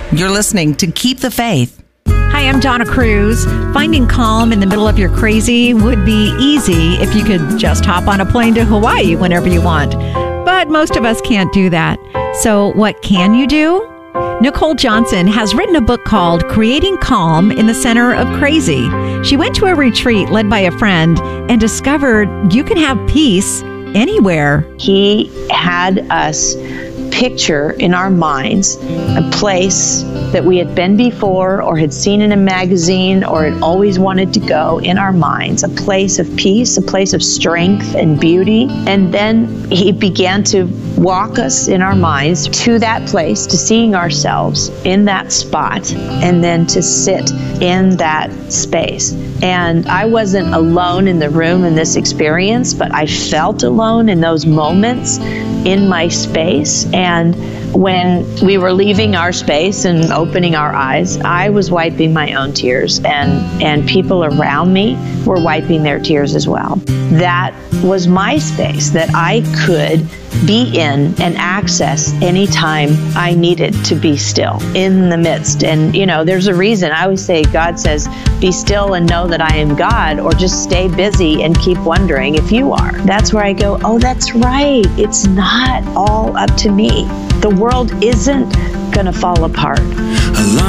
You're listening to Keep the Faith. Hi, I'm Donna Cruz. Finding calm in the middle of your crazy would be easy if you could just hop on a plane to Hawaii whenever you want. But most of us can't do that. So what can you do? Nicole Johnson has written a book called Creating Calm in the Center of Crazy. She went to a retreat led by a friend and discovered you can have peace anywhere. He had us picture in our minds a place that we had been before or had seen in a magazine or had always wanted to go in our minds, a place of peace, a place of strength and beauty. And then he began to walk us in our minds to that place, to seeing ourselves in that spot, and then to sit in that space. And I wasn't alone in the room in this experience, but I felt alone in those moments in my space. And when we were leaving our space and opening our eyes, I was wiping my own tears, and people around me were wiping their tears as well. That was my space that I could be in and access anytime I needed to be still in the midst. And, you know, there's a reason. I always say God says, be still and know that I am God, or just stay busy and keep wondering if you are. That's where I go, oh, that's right. It's not all up to me. The world isn't going to fall apart.